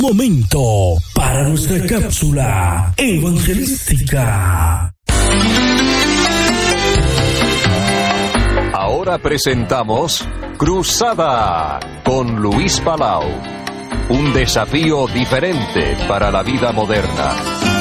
Momento para nuestra cápsula evangelística. Ahora presentamos Cruzada con Luis Palau. Un desafío diferente para la vida moderna.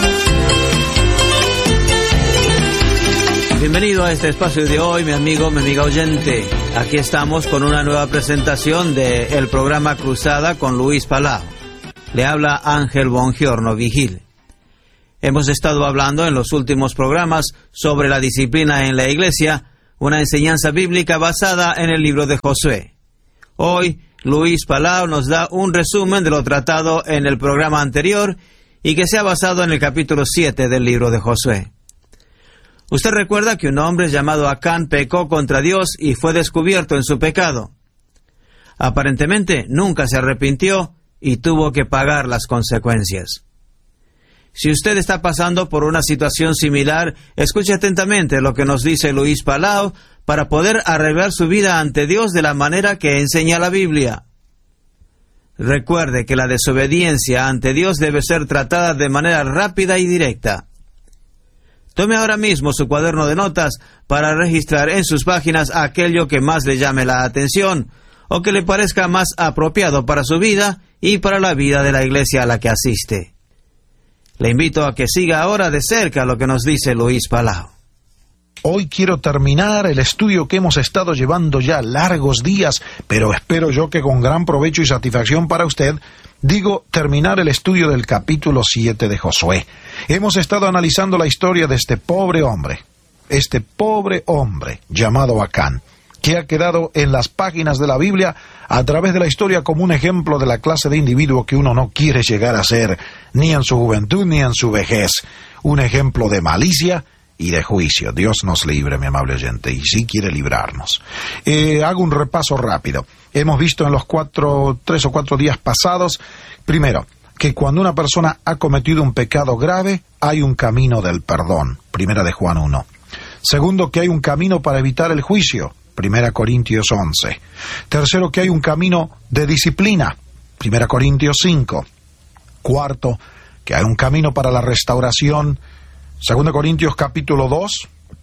Bienvenido a este espacio de hoy, mi amigo, mi amiga oyente. Aquí estamos con una nueva presentación del programa Cruzada con Luis Palau. Le habla Ángel Bongiorno Vigil. Hemos estado hablando en los últimos programas sobre la disciplina en la iglesia, una enseñanza bíblica basada en el libro de Josué. Hoy, Luis Palau nos da un resumen de lo tratado en el programa anterior y que se ha basado en el capítulo 7 del libro de Josué. Usted recuerda que un hombre llamado Acán pecó contra Dios y fue descubierto en su pecado. Aparentemente nunca se arrepintió y tuvo que pagar las consecuencias. Si usted está pasando por una situación similar, escuche atentamente lo que nos dice Luis Palau para poder arreglar su vida ante Dios de la manera que enseña la Biblia. Recuerde que la desobediencia ante Dios debe ser tratada de manera rápida y directa. Tome ahora mismo su cuaderno de notas para registrar en sus páginas aquello que más le llame la atención o que le parezca más apropiado para su vida y para la vida de la iglesia a la que asiste. Le invito a que siga ahora de cerca lo que nos dice Luis Palau. Hoy quiero terminar el estudio que hemos estado llevando ya largos días, pero espero yo que con gran provecho y satisfacción para usted. Digo, terminar el estudio del capítulo 7 de Josué. Hemos estado analizando la historia de este pobre hombre llamado Acán, que ha quedado en las páginas de la Biblia a través de la historia como un ejemplo de la clase de individuo que uno no quiere llegar a ser, ni en su juventud ni en su vejez. Un ejemplo de malicia y de juicio. Dios nos libre, mi amable oyente, y sí quiere librarnos. Hago un repaso rápido. Hemos visto en los 3 o 4 días pasados, primero, que cuando una persona ha cometido un pecado grave, hay un camino del perdón, Primera de Juan 1. Segundo, que hay un camino para evitar el juicio, Primera Corintios 11. Tercero, que hay un camino de disciplina, Primera Corintios 5. Cuarto, que hay un camino para la restauración, Segunda Corintios capítulo 2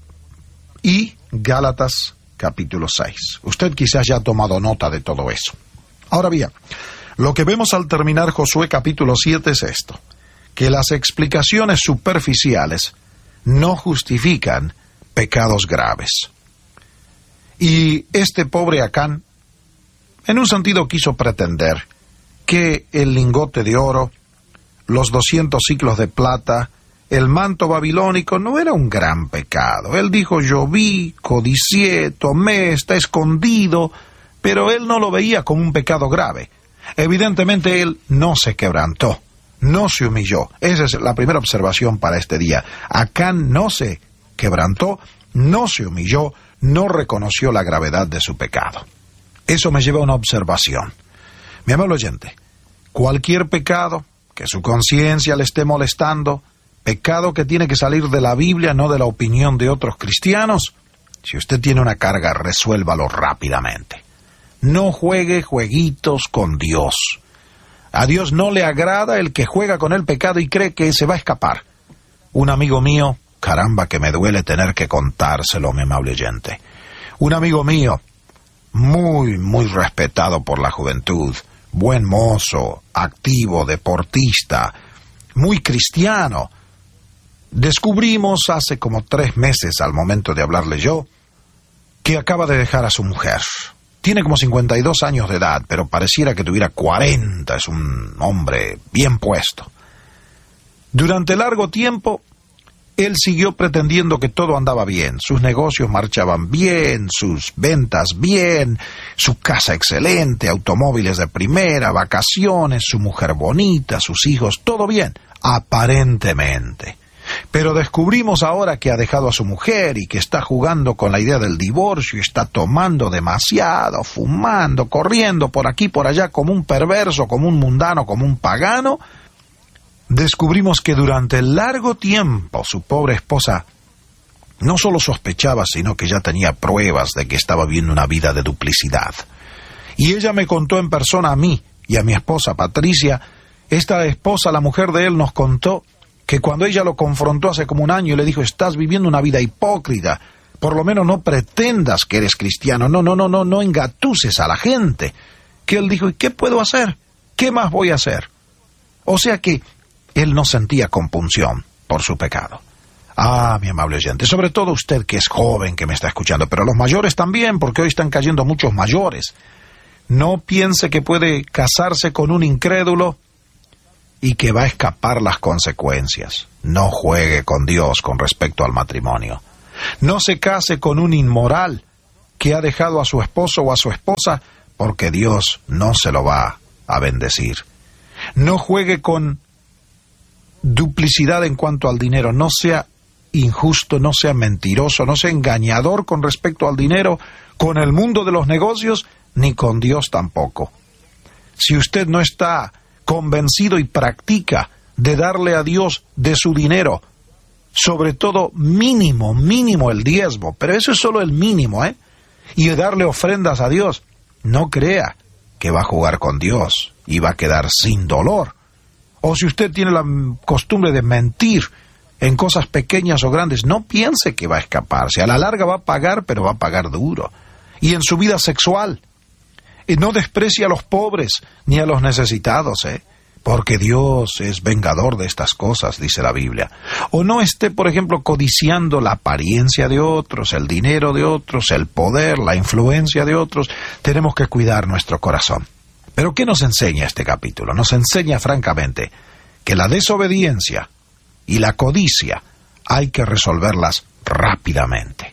y Gálatas capítulo 6. Usted quizás ya ha tomado nota de todo eso. Ahora bien, lo que vemos al terminar Josué capítulo 7 es esto, que las explicaciones superficiales no justifican pecados graves. Y este pobre Acán, en un sentido quiso pretender que el lingote de oro, los 200 siclos de plata, el manto babilónico no era un gran pecado. Él dijo, yo vi, codicié, tomé, está escondido, pero él no lo veía como un pecado grave. Evidentemente él no se quebrantó, no se humilló. Esa es la primera observación para este día. Acán no se quebrantó, no se humilló, no reconoció la gravedad de su pecado. Eso me lleva a una observación. Mi amable oyente, cualquier pecado que su conciencia le esté molestando, pecado que tiene que salir de la Biblia, no de la opinión de otros cristianos, si usted tiene una carga, resuélvalo rápidamente. No juegue jueguitos con Dios. A Dios no le agrada el que juega con el pecado y cree que se va a escapar. Un amigo mío, caramba que me duele tener que contárselo, mi amable oyente. Un amigo mío, muy respetado por la juventud, buen mozo, activo, deportista, muy cristiano. Descubrimos hace como 3 meses, al momento de hablarle yo, que acaba de dejar a su mujer. Tiene como 52 años de edad, pero pareciera que tuviera 40, es un hombre bien puesto. Durante largo tiempo, él siguió pretendiendo que todo andaba bien, sus negocios marchaban bien, sus ventas bien, su casa excelente, automóviles de primera, vacaciones, su mujer bonita, sus hijos, todo bien, aparentemente. Pero descubrimos ahora que ha dejado a su mujer y que está jugando con la idea del divorcio, está tomando demasiado, fumando, corriendo por aquí por allá como un perverso, como un mundano, como un pagano. Descubrimos que durante largo tiempo su pobre esposa no solo sospechaba, sino que ya tenía pruebas de que estaba viviendo una vida de duplicidad. Y ella me contó en persona a mí y a mi esposa Patricia Esta esposa, la mujer de él, nos contó que cuando ella lo confrontó hace como un año y le dijo, estás viviendo una vida hipócrita, por lo menos no pretendas que eres cristiano, no engatuses a la gente. Que él dijo, ¿y qué puedo hacer? ¿Qué más voy a hacer? O sea que él no sentía compunción por su pecado. Ah, mi amable oyente, sobre todo usted que es joven, que me está escuchando, pero los mayores también, porque hoy están cayendo muchos mayores. No piense que puede casarse con un incrédulo y que va a escapar las consecuencias. No juegue con Dios con respecto al matrimonio. No se case con un inmoral que ha dejado a su esposo o a su esposa, porque Dios no se lo va a bendecir. No juegue con duplicidad en cuanto al dinero. No sea injusto, no sea mentiroso, no sea engañador con respecto al dinero, con el mundo de los negocios, ni con Dios tampoco. Si usted no está convencido y practica de darle a Dios de su dinero, sobre todo mínimo el diezmo, pero eso es solo el mínimo, y de darle ofrendas a Dios, no crea que va a jugar con Dios y va a quedar sin dolor. O si usted tiene la costumbre de mentir en cosas pequeñas o grandes, no piense que va a escaparse. A la larga va a pagar, pero va a pagar duro. Y en su vida sexual, no desprecie a los pobres ni a los necesitados, porque Dios es vengador de estas cosas, dice la Biblia. O no esté, por ejemplo, codiciando la apariencia de otros, el dinero de otros, el poder, la influencia de otros. Tenemos que cuidar nuestro corazón. Pero ¿qué nos enseña este capítulo? Nos enseña francamente que la desobediencia y la codicia hay que resolverlas rápidamente.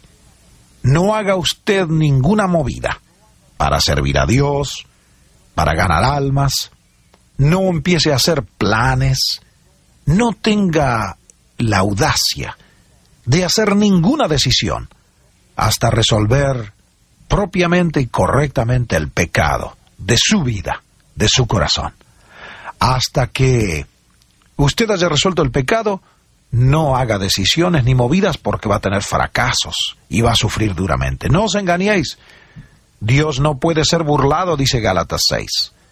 No haga usted ninguna movida para servir a Dios, para ganar almas. No empiece a hacer planes. No tenga la audacia de hacer ninguna decisión hasta resolver propiamente y correctamente el pecado de su vida, de su corazón. Hasta que usted haya resuelto el pecado, no haga decisiones ni movidas, porque va a tener fracasos y va a sufrir duramente. No os engañéis. Dios no puede ser burlado, dice Gálatas 6.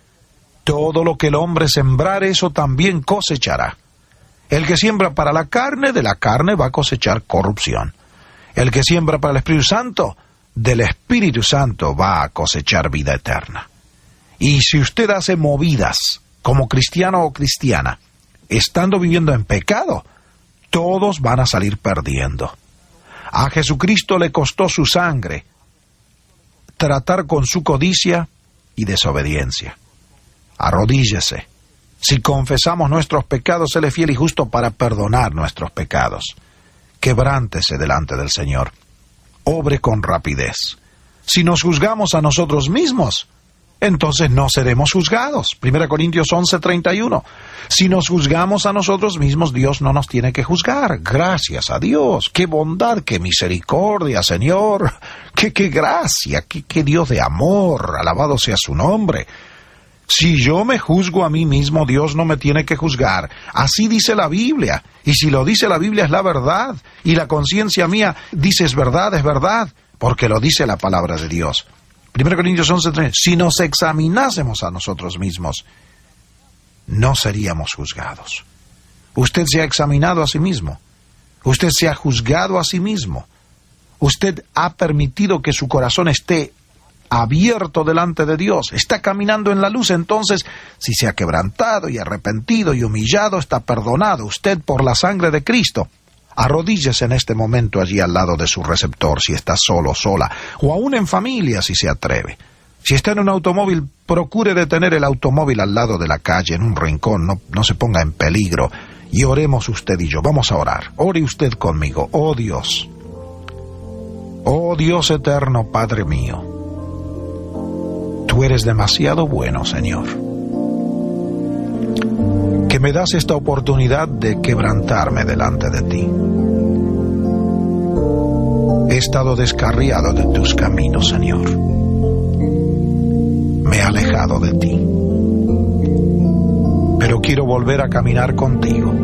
Todo lo que el hombre sembrare, eso también cosechará. El que siembra para la carne, de la carne va a cosechar corrupción. El que siembra para el Espíritu Santo, del Espíritu Santo va a cosechar vida eterna. Y si usted hace movidas como cristiano o cristiana, estando viviendo en pecado, todos van a salir perdiendo. A Jesucristo le costó su sangre tratar con su codicia y desobediencia. Arrodíllese. Si confesamos nuestros pecados, Él es fiel y justo para perdonar nuestros pecados. Quebrántese delante del Señor. Obre con rapidez. Si nos juzgamos a nosotros mismos, entonces no seremos juzgados. 1 Corintios 11:31. Si nos juzgamos a nosotros mismos, Dios no nos tiene que juzgar. Gracias a Dios. ¡Qué bondad, qué misericordia, Señor! ¡Qué gracia! ¡Qué Dios de amor! Alabado sea su nombre. Si yo me juzgo a mí mismo, Dios no me tiene que juzgar. Así dice la Biblia. Y si lo dice la Biblia, es la verdad. Y la conciencia mía dice, es verdad, porque lo dice la palabra de Dios. 1 Corintios 11:3. Si nos examinásemos a nosotros mismos, no seríamos juzgados. Usted se ha examinado a sí mismo. Usted se ha juzgado a sí mismo. Usted ha permitido que su corazón esté abierto delante de Dios. Está caminando en la luz. Entonces, si se ha quebrantado y arrepentido y humillado, está perdonado usted por la sangre de Cristo. Arrodíllese en este momento allí al lado de su receptor, si está solo, sola, o aún en familia, si se atreve. Si está en un automóvil, procure detener el automóvil al lado de la calle, en un rincón, no se ponga en peligro, y oremos usted y yo. Vamos a orar. Ore usted conmigo. Oh Dios eterno, Padre mío, tú eres demasiado bueno, Señor, que me das esta oportunidad de quebrantarme delante de ti. He estado descarriado de tus caminos, Señor. Me he alejado de ti. Pero quiero volver a caminar contigo.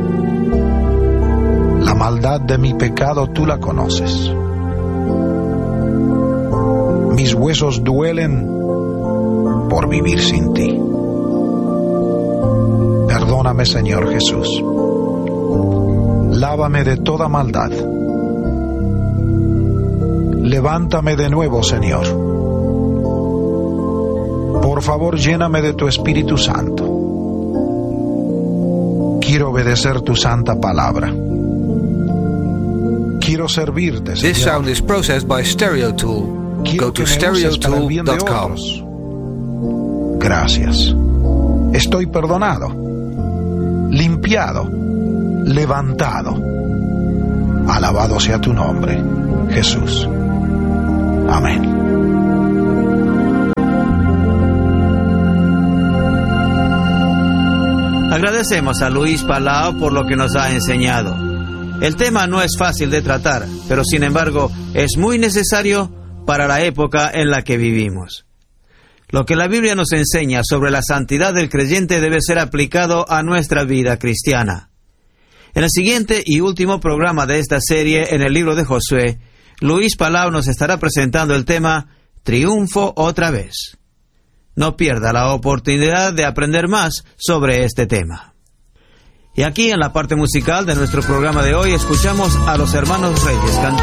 La maldad de mi pecado tú la conoces. Mis huesos duelen por vivir sin ti. Perdóname, Señor Jesús. Lávame de toda maldad. Levántame de nuevo, Señor. Por favor, lléname de tu Espíritu Santo. Quiero obedecer tu santa palabra. Quiero servirte, Señor. This sound is processed by Stereotool. Quiero Go to que me uses para el bien de stereotool.com. otros. Gracias. Estoy perdonado, limpiado, levantado. Alabado sea tu nombre, Jesús. Amén. Agradecemos a Luis Palau por lo que nos ha enseñado. El tema no es fácil de tratar, pero sin embargo es muy necesario para la época en la que vivimos. Lo que la Biblia nos enseña sobre la santidad del creyente debe ser aplicado a nuestra vida cristiana. En el siguiente y último programa de esta serie en el libro de Josué, Luis Palau nos estará presentando el tema Triunfo otra vez. No pierda la oportunidad de aprender más sobre este tema. Y aquí en la parte musical de nuestro programa de hoy escuchamos a los hermanos Reyes cantando